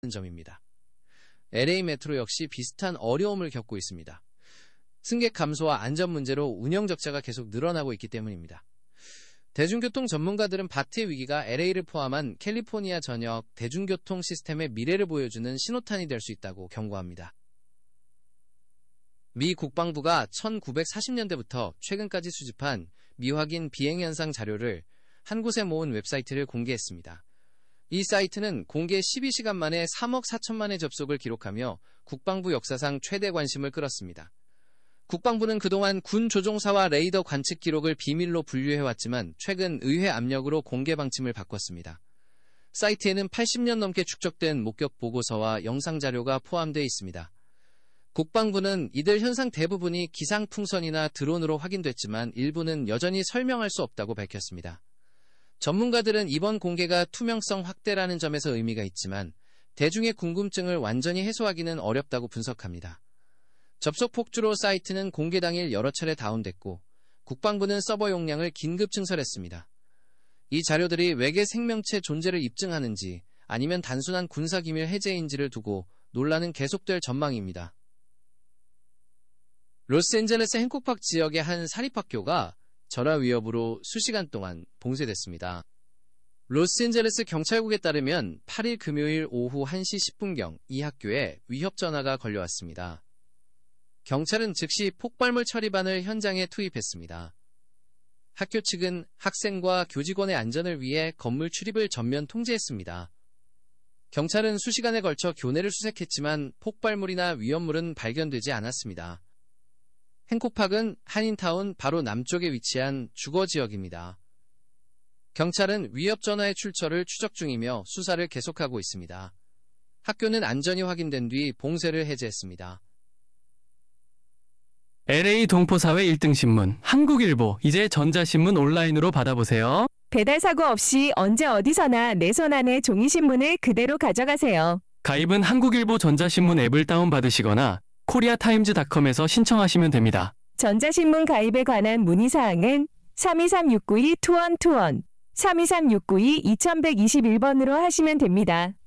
점입니다. LA 메트로 역시 비슷한 어려움을 겪고 있습니다. 승객 감소와 안전 문제로 운영 적자가 계속 늘어나고 있기 때문입니다. 대중교통 전문가들은 바트의 위기가 LA를 포함한 캘리포니아 전역 대중교통 시스템의 미래를 보여주는 신호탄이 될 수 있다고 경고합니다. 미 국방부가 1940년대부터 최근까지 수집한 미확인 비행현상 자료를 한 곳에 모은 웹사이트를 공개했습니다. 이 사이트는 공개 12시간 만에 3억 4천만의 접속을 기록하며 국방부 역사상 최대 관심을 끌었습니다. 국방부는 그동안 군 조종사와 레이더 관측 기록을 비밀로 분류해왔지만 최근 의회 압력으로 공개 방침을 바꿨습니다. 사이트에는 80년 넘게 축적된 목격 보고서와 영상 자료가 포함되어 있습니다. 국방부는 이들 현상 대부분이 기상풍선이나 드론으로 확인됐지만 일부는 여전히 설명할 수 없다고 밝혔습니다. 전문가들은 이번 공개가 투명성 확대라는 점에서 의미가 있지만 대중의 궁금증을 완전히 해소하기는 어렵다고 분석합니다. 접속 폭주로 사이트는 공개 당일 여러 차례 다운됐고 국방부는 서버 용량을 긴급 증설했습니다. 이 자료들이 외계 생명체 존재를 입증하는지 아니면 단순한 군사기밀 해제인지를 두고 논란은 계속될 전망입니다. 로스앤젤레스 행콕파크 지역의 한 사립학교가 절하 위협으로 수시간 동안 봉쇄됐습니다. 로스앤젤레스 경찰국에 따르면 8일 금요일 오후 1시 10분경 이 학교에 위협 전화가 걸려왔습니다. 경찰은 즉시 폭발물 처리반을 현장에 투입했습니다. 학교 측은 학생과 교직원의 안전을 위해 건물 출입을 전면 통제했습니다. 경찰은 수시간에 걸쳐 교내를 수색했지만 폭발물이나 위험물은 발견되지 않았습니다. 행콕파크는 한인타운 바로 남쪽에 위치한 주거 지역입니다. 경찰은 위협 전화의 출처를 추적 중이며 수사를 계속하고 있습니다. 학교는 안전이 확인된 뒤 봉쇄를 해제했습니다. LA 동포사회 1등 신문 한국일보, 이제 전자신문 온라인으로 받아보세요. 배달 사고 없이 언제 어디서나 내 손 안에 종이신문을 그대로 가져가세요. 가입은 한국일보 전자신문 앱을 다운받으시거나 코리아타임즈닷컴에서 신청하시면 됩니다. 전자신문 가입에 관한 문의사항은 323-692-2121, 323-692-2121번으로 하시면 됩니다.